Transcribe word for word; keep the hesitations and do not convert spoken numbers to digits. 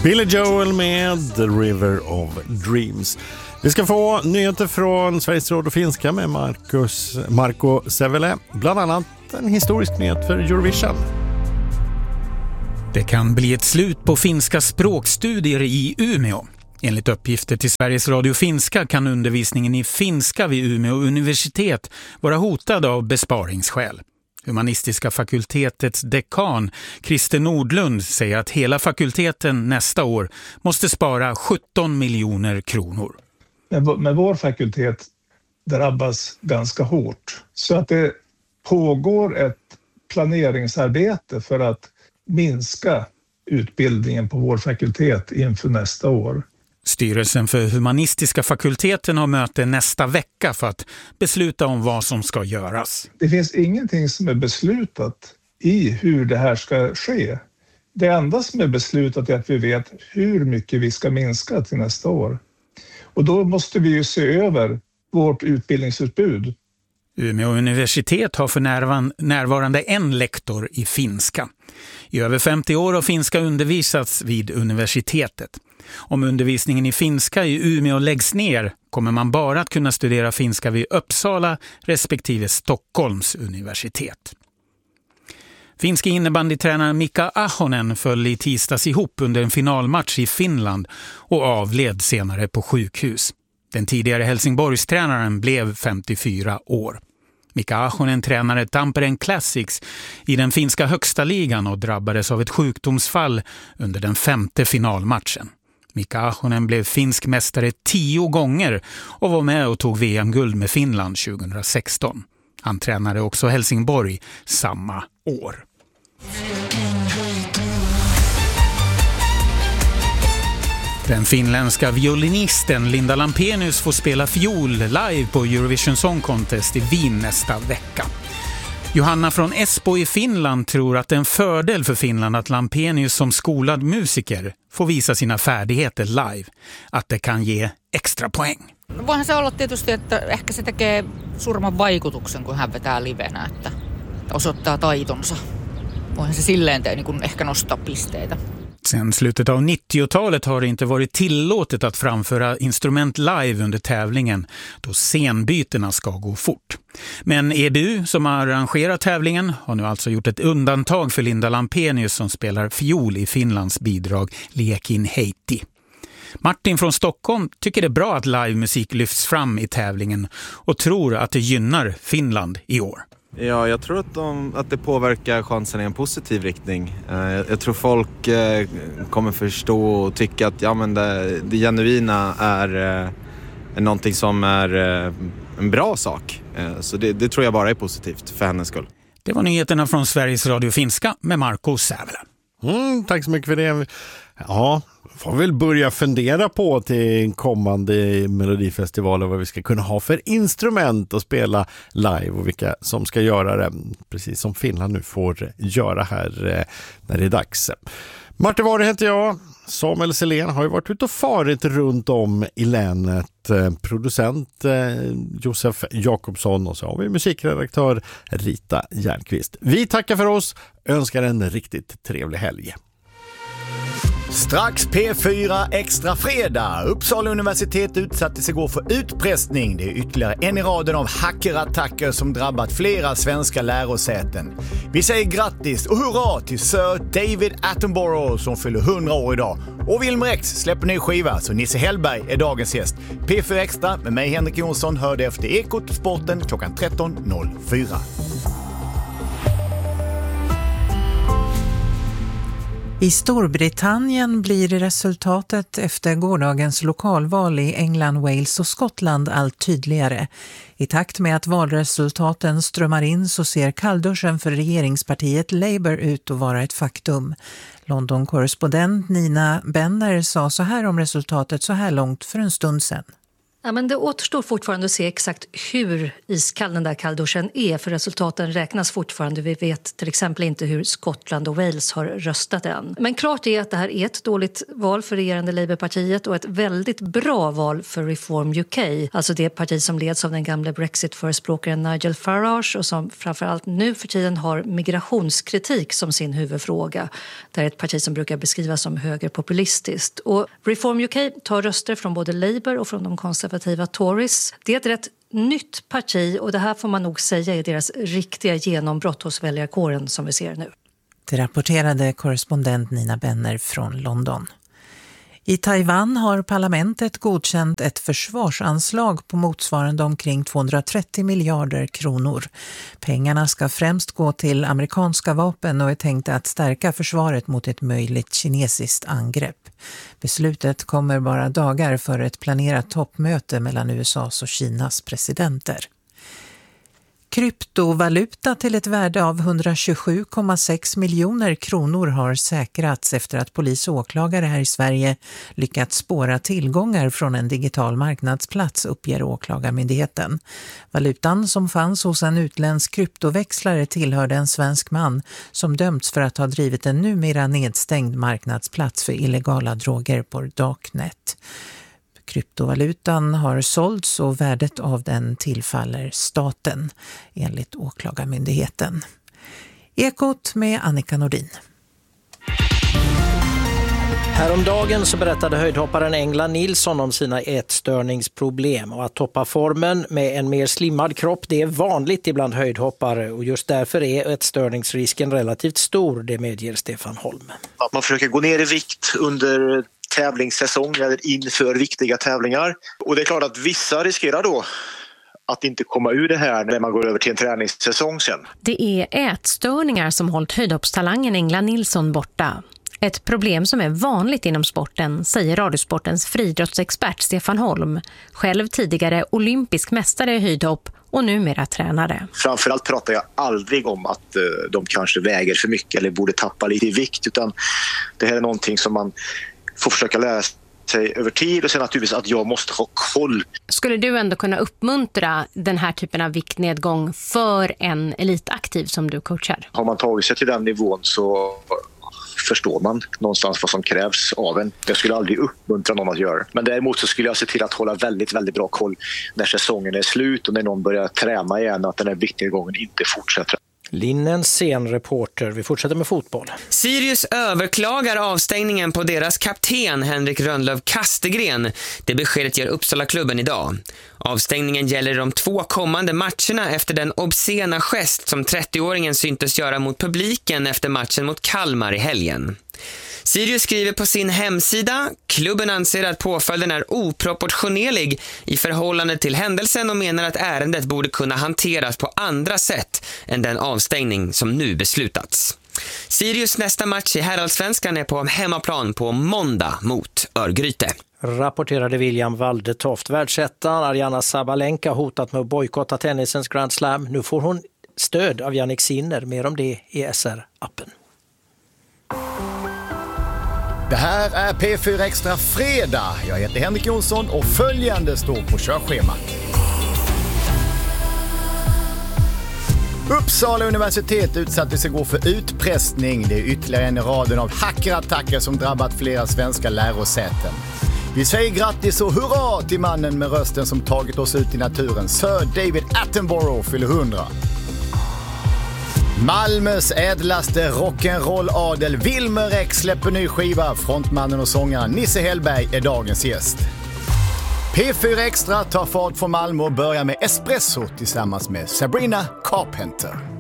Billy Joel med The River of Dreams. Vi ska få nyheter från Sveriges Radio Finska med Marcus, Marco Sevele. Bland annat en historisk nyhet för Eurovision. Det kan bli ett slut på finska språkstudier i Umeå. Enligt uppgifter till Sveriges Radio Finska kan undervisningen i finska vid Umeå universitet vara hotad av besparingsskäl. Humanistiska fakultetets dekan Christer Nordlund säger att hela fakulteten nästa år måste spara sjutton miljoner kronor. Med vår fakultet drabbas ganska hårt. Så att det pågår ett planeringsarbete för att minska utbildningen på vår fakultet inför nästa år. Styrelsen för humanistiska fakulteten har möte nästa vecka för att besluta om vad som ska göras. Det finns ingenting som är beslutat i hur det här ska ske. Det enda som är beslutat är att vi vet hur mycket vi ska minska till nästa år. Och då måste vi ju se över vårt utbildningsutbud. Umeå universitet har för närvarande en lektor i finska. I över femtio år har finska undervisats vid universitetet. Om undervisningen i finska i Umeå läggs ner kommer man bara att kunna studera finska vid Uppsala respektive Stockholms universitet. Finska innebandytränaren Mika Ahonen föll i tisdags ihop under en finalmatch i Finland och avled senare på sjukhus. Den tidigare Helsingborgstränaren blev femtiofyra år. Mika Ahonen tränade Tampere Classics i den finska högsta ligan och drabbades av ett sjukdomsfall under den femte finalmatchen. Mika Ahonen blev finsk mästare tio gånger och var med och tog V M-guld med Finland tjugohundrasexton. Han tränade också Helsingborg samma år. Den finländska violinisten Linda Lampenius får spela fiol live på Eurovision Song Contest i Wien nästa vecka. Johanna från Esbo i Finland tror att det är en fördel för Finland att Lampenius som skolad musiker får visa sina färdigheter live. Att det kan ge extra poäng. Voihan se olla tietysti, että ehkä se tekee suuremman vaikutuksen, kun hän vetää livenä, että osoittaa taitonsa. Voihan se silleen te, niin kuin ehkä nostaa pisteitä. Sen slutet av nittiotalet har det inte varit tillåtet att framföra instrument live under tävlingen då scenbytena ska gå fort. Men E B U som har arrangerat tävlingen har nu alltså gjort ett undantag för Linda Lampenius som spelar fiol i Finlands bidrag Lekin Heiti. Martin från Stockholm tycker det är bra att livemusik lyfts fram i tävlingen och tror att det gynnar Finland i år. Ja, jag tror att, de, att det påverkar chansen i en positiv riktning. Jag, jag tror folk eh, kommer förstå och tycka att ja, men det, det genuina är, eh, är någonting som är eh, en bra sak. Eh, så det, det tror jag bara är positivt för hennes skull. Det var nyheterna från Sveriges Radio Finska med Marco Sävela. Mm, tack så mycket för det. Ja, får väl börja fundera på till kommande Melodifestivaler vad vi ska kunna ha för instrument att spela live och vilka som ska göra det, precis som Finland nu får göra här när det är dags. Martin Vare heter jag. Samuel Selén har ju varit ute och farit runt om i länet. Producent Josef Jakobsson och så har vi musikredaktör Rita Järnqvist. Vi tackar för oss, önskar en riktigt trevlig helg. Strax P fyra Extra fredag. Uppsala universitet utsattes igår för utpressning. Det är ytterligare en i raden av hackerattacker som drabbat flera svenska lärosäten. Vi säger grattis och hurra till Sir David Attenborough som fyller hundra år idag. Och Wilmer X släpper ny skiva så Nisse Hellberg är dagens gäst. P fyra Extra med mig Henrik Jonsson hörde efter Ekot Sporten klockan tretton noll fyra. I Storbritannien blir resultatet efter gårdagens lokalval i England, Wales och Skottland allt tydligare. I takt med att valresultaten strömmar in så ser kallduschen för regeringspartiet Labour ut att vara ett faktum. London-korrespondent Nina Bender sa så här om resultatet så här långt för en stund sedan. Ja, men det återstår fortfarande att se exakt hur iskall den där kallduschen är, för resultaten räknas fortfarande. Vi vet till exempel inte hur Skottland och Wales har röstat än. Men klart är att det här är ett dåligt val för regerande Labourpartiet och ett väldigt bra val för Reform U K. Alltså det parti som leds av den gamla Brexit-förespråkaren Nigel Farage och som framförallt nu för tiden har migrationskritik som sin huvudfråga. Det är ett parti som brukar beskrivas som högerpopulistiskt. Och Reform U K tar röster från både Labour och från de konservativa Tories. Det är ett rätt nytt parti och det här får man nog säga är deras riktiga genombrott hos väljarkåren som vi ser nu. Det rapporterade korrespondent Nina Benner från London. I Taiwan har parlamentet godkänt ett försvarsanslag på motsvarande omkring tvåhundratrettio miljarder kronor. Pengarna ska främst gå till amerikanska vapen och är tänkta att stärka försvaret mot ett möjligt kinesiskt angrepp. Beslutet kommer bara dagar före ett planerat toppmöte mellan U S A:s och Kinas presidenter. Kryptovaluta till ett värde av hundratjugosju komma sex miljoner kronor har säkrats efter att polis och åklagare här i Sverige lyckats spåra tillgångar från en digital marknadsplats, uppger åklagarmyndigheten. Valutan som fanns hos en utländsk kryptoväxlare tillhörde en svensk man som dömts för att ha drivit en numera nedstängd marknadsplats för illegala droger på Darknet. Kryptovalutan har sålts och värdet av den tillfaller staten, enligt åklagarmyndigheten. Ekot med Annika Nordin. Häromdagen så berättade höjdhopparen Engla Nilsson om sina ätstörningsproblem och att toppa formen med en mer slimmad kropp, det är vanligt ibland höjdhoppare och just därför är ätstörningsrisken relativt stor, det medger Stefan Holm. Man försöker gå ner i vikt under tävlingssäsong eller inför viktiga tävlingar. Och det är klart att vissa riskerar då att inte komma ur det här när man går över till en träningssäsong sen. Det är ätstörningar som hållit höjdhoppstalangen Engla Nilsson borta. Ett problem som är vanligt inom sporten, säger Radiosportens friidrottsexpert Stefan Holm, själv tidigare olympisk mästare i höjdhopp och numera tränare. Framförallt pratar jag aldrig om att uh, de kanske väger för mycket eller borde tappa lite i vikt, utan det här är någonting som man får försöka lära sig över tid och sen naturligtvis att jag måste ha koll. Skulle du ändå kunna uppmuntra den här typen av viktnedgång för en elitaktiv som du coachar? Har man tagit sig till den nivån så förstår man någonstans vad som krävs av en. Jag skulle aldrig uppmuntra någon att göra. Men däremot så skulle jag se till att hålla väldigt, väldigt bra koll när säsongen är slut och när någon börjar träna igen att den här viktnedgången inte fortsätter. Linnens scenreporter. Vi fortsätter med fotboll. Sirius överklagar avstängningen på deras kapten Henrik Rönnlöv Kastegren. Det beskedet ger Uppsala-klubben idag. Avstängningen gäller de två kommande matcherna efter den obscena gest som trettioåringen syntes göra mot publiken efter matchen mot Kalmar i helgen. Sirius skriver på sin hemsida: klubben anser att påföljden är oproportionerlig i förhållande till händelsen och menar att ärendet borde kunna hanteras på andra sätt än den avstängning som nu beslutats. Sirius nästa match i herrallsvenskan är på hemmaplan på måndag mot Örgryte. Rapporterade William Waldetoft. Världsettan Ariana Sabalenka hotat med att bojkotta tennisens Grand Slam. Nu får hon stöd av Jannik Sinner. Mer om det i S R-appen. Det här är P fyra Extra Fredag. Jag heter Henrik Jonsson och följande står på körschemat. Uppsala universitet utsattes igår för utpressning. Det är ytterligare en i raden av hackerattacker som drabbat flera svenska lärosäten. Vi säger grattis och hurra till mannen med rösten som tagit oss ut i naturen. Sir David Attenborough fyller hundra. Malmös ädlaste rock'n'roll-adel Wilmer X släpper ny skiva. Frontmannen och sångaren Nisse Hellberg är dagens gäst. P fyra Extra tar fart från Malmö och börjar med Espresso tillsammans med Sabrina Carpenter.